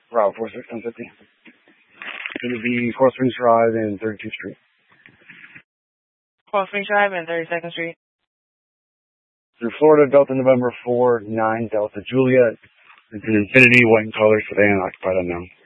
Route 46150. Going to be Coral Springs Drive and 32nd Street. Coral Springs Drive and 32nd Street. Through Florida, Delta November 49, Delta Juliet. It's an Infinity white in color sedan, occupied unknown.